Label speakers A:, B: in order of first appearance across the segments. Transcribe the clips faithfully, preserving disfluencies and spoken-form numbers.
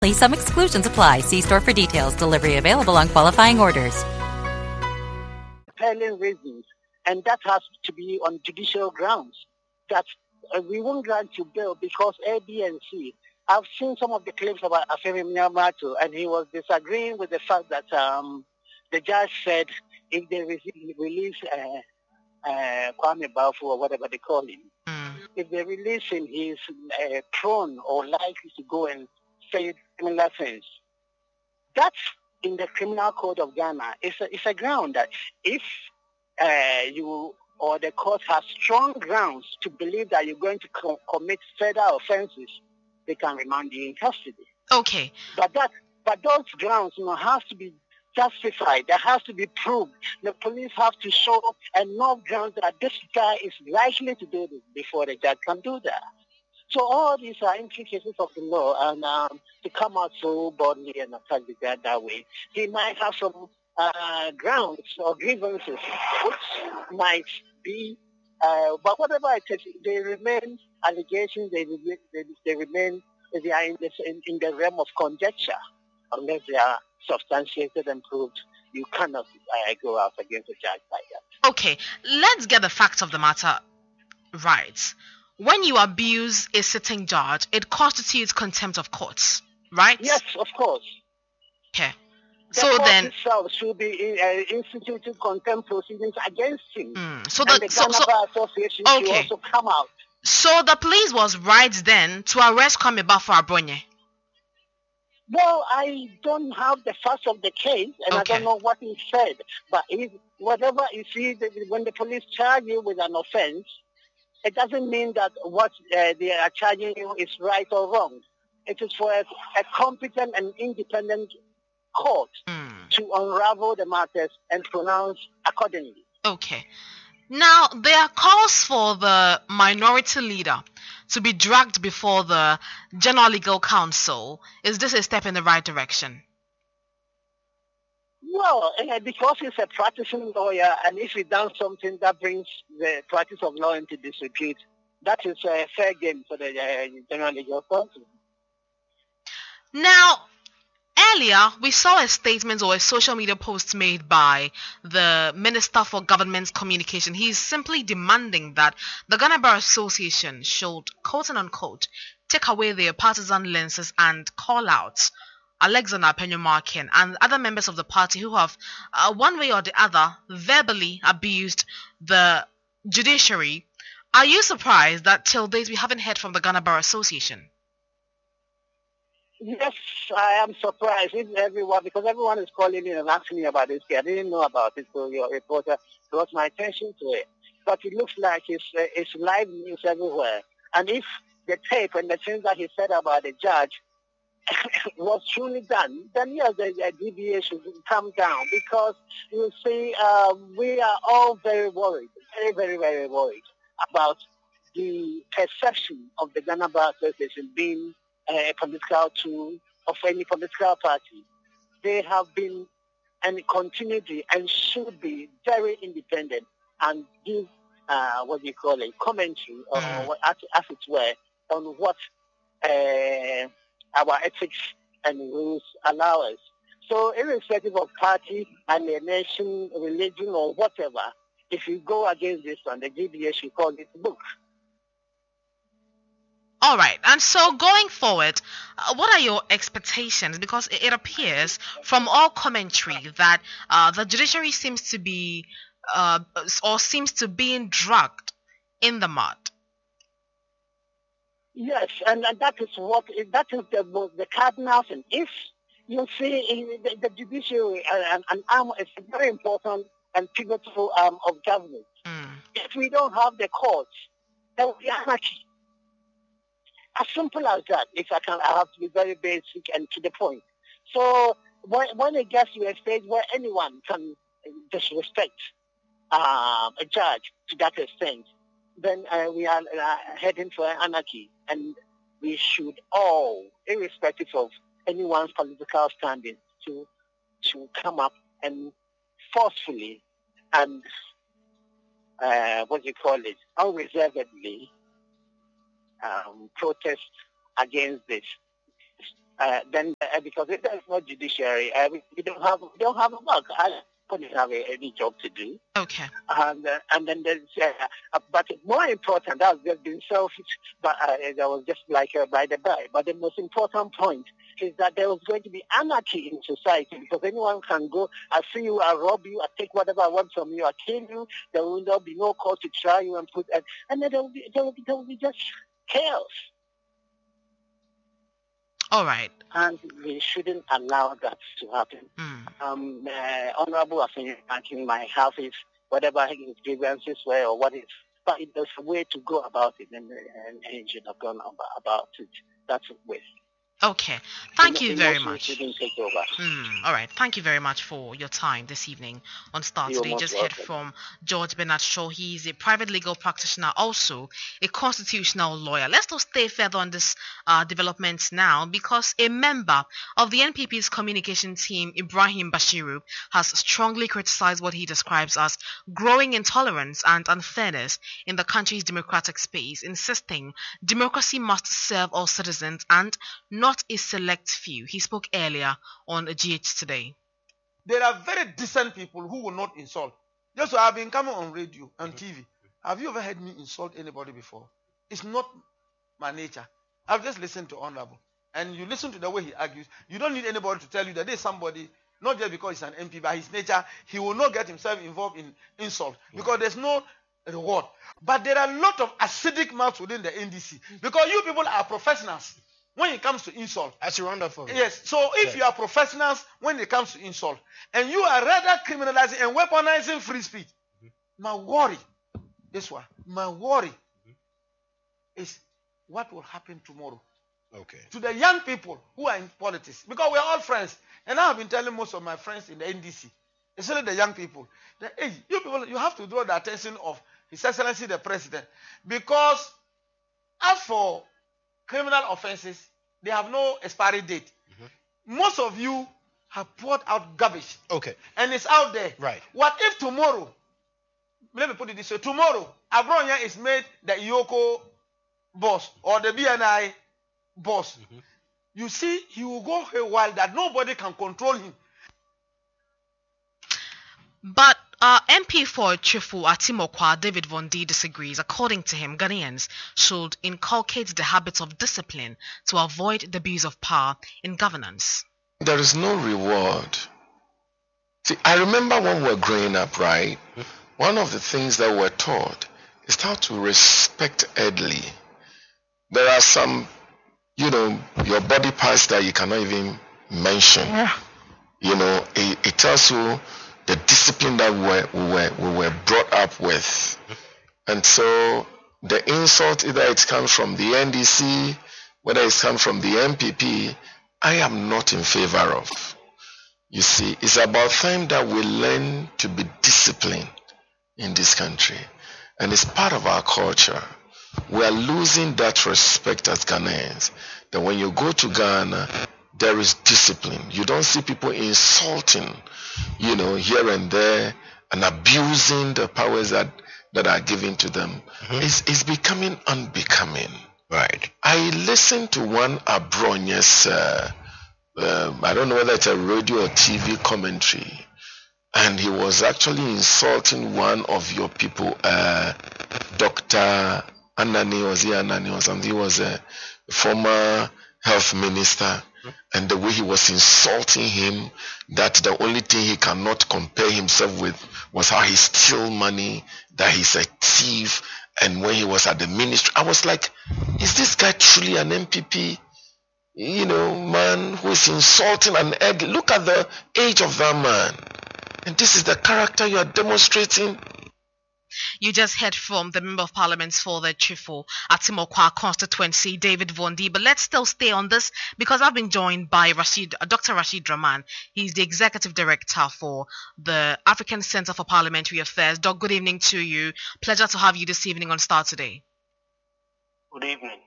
A: Some exclusions apply. See store for details. Delivery available on qualifying orders.
B: Compelling reasons, and that has to be on judicial grounds. That uh, we won't grant you bail because A, B, and C. I've seen some of the claims about Afemi Mnyamato, and he was disagreeing with the fact that um, the judge said if they re- release uh, uh, Kwame Balfour or whatever they call him,
C: Mm.
B: if they release him, he is uh, prone or likely to go and say similar things. That's in the Criminal Code of Ghana. It's a, it's a ground that if uh, you or the court has strong grounds to believe that you're going to co- commit further offenses, they can remand you in custody.
C: Okay.
B: But that, but those grounds, you know, have to be justified. That has to be proved. The police have to show enough grounds that this guy is likely to do this before the judge can do that. So all these are implications of the law, and um, to come out so boldly and attack the guy that way, he might have some uh, grounds or grievances, which might be, uh, but whatever it is, they remain allegations. They remain, they, they remain, they are in, this, in, in the realm of conjecture, unless they are substantiated and proved. You cannot uh, go out against a judge like that.
C: Okay. Let's get the facts of the matter right. When you abuse a sitting judge, it constitutes contempt of courts, right?
B: Yes, of course.
C: Okay.
B: The
C: So
B: court
C: then,
B: itself should be uh, instituting contempt proceedings against him.
C: mm, so
B: And
C: the
B: the
C: so,
B: Ghana
C: so
B: Bar Association
C: okay.
B: should also come out.
C: so the police was right then to arrest Kwame Balfour Abronye.
B: Well, I don't have the facts of the case, and I
C: Okay.
B: don't know what he said. But if, whatever you see, the- when the police charge you with an offense, it doesn't mean that what uh, they are charging you is right or wrong. It is for a, a competent and independent court
C: Mm,
B: to unravel the matters and pronounce accordingly.
C: okay. Now, there are calls for the minority leader to be dragged before the General Legal Council. Is this a step in the right direction?
B: Well, uh, because he's a practicing lawyer, and if he done something that brings the practice of law into disrepute, that is a fair game for the uh, General Legal Council.
C: Now, earlier, we saw a statement or a social media post made by the Minister for Government Communication. He is simply demanding that the Ghana Bar Association should, quote and unquote, take away their partisan lenses and call out Alexander Penyumarkin and other members of the party who have, uh, one way or the other, verbally abused the judiciary. Are you surprised that till date we haven't heard from the Ghana Bar Association?
B: Yes, I am surprised. If everyone, because everyone is calling in and asking me about this. I didn't know about it, so your reporter brought my attention to it. But it looks like it's, uh, it's live news everywhere. And if the tape and the things that he said about the judge was truly done, then yes, the, the D B A should come down, because you see, uh, we are all very worried, very, very, very worried about the perception of the Ghana Bar Association being a political tool of any political party. They have been and continue to and should be very independent and give uh, what do you call it, commentary or
C: Mm.
B: what, as, as it were, on what uh, our ethics and rules allow us. So irrespective of party, alienation, religion, or whatever, if you go against this one, the G B A should call it book.
C: All right. And so going forward, uh, what are your expectations? Because it, it appears from all commentary that uh, the judiciary seems to be uh, or seems to be dragged in the mud.
B: Yes, and, and that is what that is the the cardinal thing. If you see in the, the judiciary, uh, an arm is a very important and pivotal arm of government.
C: Mm.
B: If we don't have the courts, there will be anarchy. As simple as that. If I can, I have to be very basic and to the point. So when, when it gets to a stage where anyone can disrespect uh, a judge to that extent, then uh, we are uh, heading for anarchy, and we should all, irrespective of anyone's political standing, to to come up and forcefully and uh, what do you call it, unreservedly um, protest against this. uh, then uh, because it, there's no judiciary, uh, we, we don't have we don't have a work. I don't have a, any job to do.
C: Okay.
B: And uh, and then there's uh, uh, but more important, that's just been selfish. But uh, that was just like uh, by the by. But the most important point is that there was going to be anarchy in society because anyone can go, I see you, I rob you, I take whatever I want from you, I kill you. There will not be no court to try you and put and, and then there will be there will be, there will be just chaos.
C: All right.
B: And we shouldn't allow that to happen.
C: Mm.
B: Um, uh, Honorable Afeni Banking might have his, whatever his grievances were or what is, but there's a way to go about it, and, and he should have gone about, about it. That's a way.
C: Okay. Thank you very
B: Emotions
C: much.
B: shouldn't take over.
C: Mm, all right. Thank you very much for your time this evening on Star
B: You're
C: Today.
B: most
C: Just heard
B: welcome.
C: from George Bernard Shaw. He's a private legal practitioner, also a constitutional lawyer. Let's not stay further on this uh, development now, because a member of the N P P's communication team, Ibrahim Bashiru, has strongly criticized what he describes as growing intolerance and unfairness in the country's democratic space, insisting democracy must serve all citizens and not not a select few. He spoke earlier on G H Today.
D: There are very decent people who will not insult. Just so I've been coming on radio and T V. Have you ever heard me insult anybody before? It's not my nature. I've just listened to Honorable. And you listen to the way he argues. You don't need anybody to tell you that there's somebody, not just because he's an M P, by his nature, he will not get himself involved in insult. Because there's no reward. But there are a lot of acidic mouths within the N D C. Because you people are professionals when it comes to insult.
E: That's wonderful.
D: Yes. So if yes. you are professionals when it comes to insult, and you are rather criminalizing and weaponizing free speech, mm-hmm. my worry, this one, my worry mm-hmm. is what will happen tomorrow.
E: Okay.
D: To the young people who are in politics, because we are all friends, and I have been telling most of my friends in the N D C, especially the young people, that hey, you people, you have to draw the attention of His Excellency the President, because as for criminal offenses, they have no expiry date. Mm-hmm. Most of you have poured out garbage.
E: Okay.
D: And it's out there.
E: Right.
D: What if tomorrow, let me put it this way, tomorrow, Abronya is made the Iyoko boss or the B N I boss. Mm-hmm. You see, he will go haywire that nobody can control him.
C: But Uh, M P for Chifu Atimokwa David Vondi disagrees. According to him, Ghanaians should inculcate the habits of discipline to avoid the abuse of power in governance.
F: There is no reward. See, I remember when we were growing up, right? One of the things that we're taught is how to respect elderly. There are some, you know, your body parts that you cannot even mention. Yeah. You know, it, it tells you the discipline that we were, we were we were brought up with. And so the insult, either it comes from the N D C, whether it comes from the M P P, I am not in favor of. You see, it's about time that we learn to be disciplined in this country. And it's part of our culture. We are losing that respect as Ghanaians. That when you go to Ghana, there is discipline. You don't see people insulting, you know, here and there and abusing the powers that, that are given to them. Mm-hmm. It's, it's becoming unbecoming.
E: Right.
F: I listened to one Abronya's, uh, uh, I don't know whether it's a radio or T V commentary, and he was actually insulting one of your people, uh, Doctor Anani, was he Anani or something? He was a former health minister. And the way he was insulting him, that the only thing he cannot compare himself with was how he steals money, that he's a thief, and when he was at the ministry, I was like, is this guy truly an M P P, you know, man who is insulting an egg? Look at the age of that man. And this is the character you are demonstrating.
C: You just heard from the Member of Parliament for the Chifu Atimokwa constituency, David Vondi. But let's still stay on this because I've been joined by Rashid, uh, Doctor Rashid Rahman. He's the Executive Director for the African Center for Parliamentary Affairs. Doc, good evening to you. Pleasure to have you this evening on Star Today.
B: Good evening.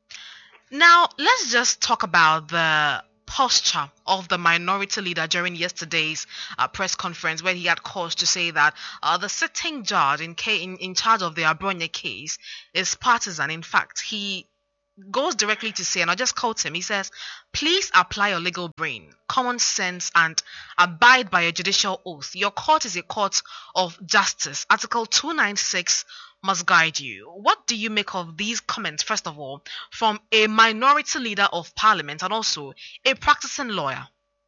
C: Now, let's just talk about the posture of the minority leader during yesterday's uh, press conference, where he had cause to say that uh, the sitting judge in, in, in charge of the Abronya case is partisan. In fact, he goes directly to say, and I'll just quote him. He says, "Please apply your legal brain, common sense, and abide by a judicial oath. Your court is a court of justice. Article two ninety-six must guide you." What do you make of these comments, first of all, from a minority leader of parliament and also a practicing lawyer?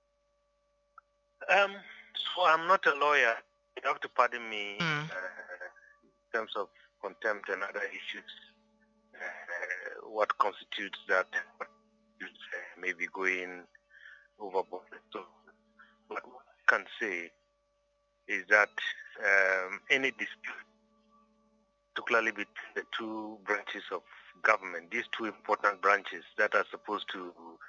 E: Um, so I'm not a lawyer. You have to pardon me
C: Mm.
E: uh, in terms of contempt and other issues. Uh, what constitutes that? What constitutes, uh, maybe going overboard. So, what I can say is that um, any dispute, particularly between the two branches of government, these two important branches that are supposed to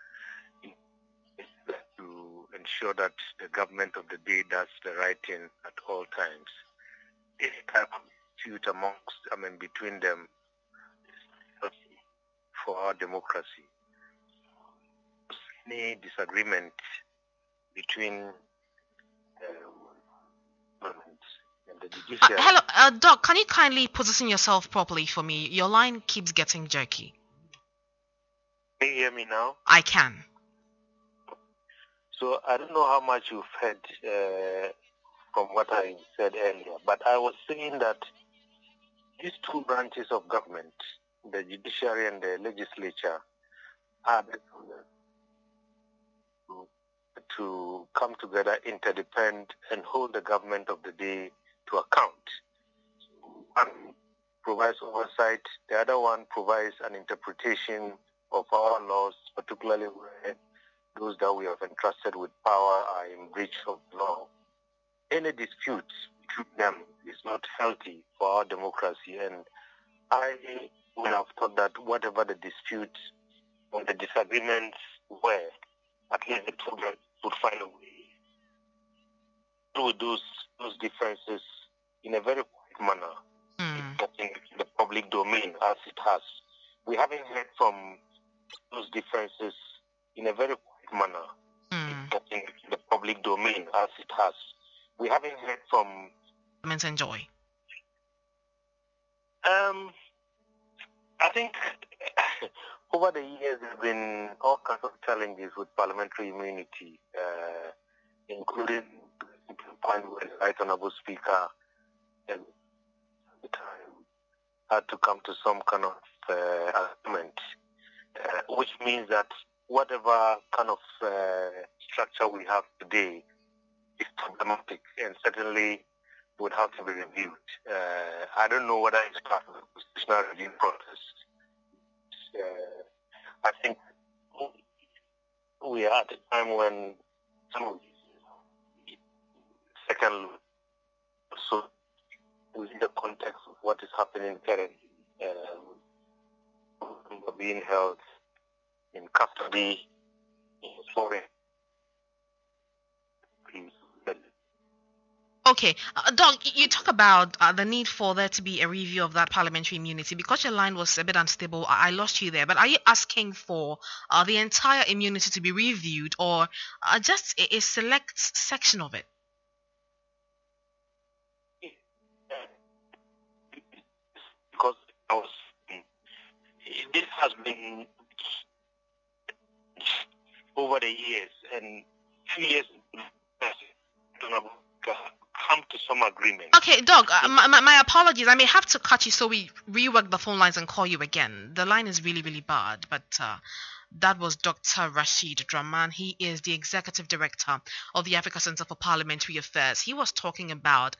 E: to ensure that the government of the day does the right thing at all times. If a dispute amongst, I mean, between them is healthy for our democracy. Any disagreement between uh, government and the
C: Uh,
E: judiciary.
C: hello, uh, Doc, can you kindly position yourself properly for me? Your line keeps getting jerky.
E: Can you hear me now?
C: I can.
E: So I don't know how much you've heard uh, from what I said earlier, but I was saying that these two branches of government, the judiciary and the legislature, are the, to, to come together, interdepend, and hold the government of the day to account. One provides oversight, the other one provides an interpretation of our laws, particularly where those that we have entrusted with power are in breach of law. Any dispute between them is not healthy for our democracy, and I would have thought that whatever the dispute or the disagreements were, at least the two branches would find a way through those those differences in a very quiet manner,
C: Mm.
E: in the public domain as it has. We haven't heard from those differences in a very quiet manner,
C: Mm.
E: in the public domain as it has. We haven't heard from
C: Parliament enjoy.
E: Um, I think over the years there have been all kinds of challenges with parliamentary immunity, uh, including the point where the Right Honourable Speaker at the time had to come to some kind of uh, agreement, uh, which means that whatever kind of uh, structure we have today is problematic and certainly would have to be reviewed. Uh, I don't know whether it's part of the constitutional review process. Uh, I think we are at a time when some of these second look, so within the context of what is happening currently, um, being held in custody, in foreign.
C: Okay, uh, Doc, y- you talk about uh, the need for there to be a review of that parliamentary immunity. Because your line was a bit unstable, I, I lost you there. But are you asking for uh, the entire immunity to be reviewed, or uh, just a, a select section of it?
E: Because I was, this has been over the years, and few years come to some agreement.
C: Okay, Doc, uh, my, my my apologies. I may have to cut you so we rework the phone lines and call you again. The line is really, really bad. But uh, that was Doctor Rashid Draman. He is the Executive Director of the Africa Center for Parliamentary Affairs. He was talking about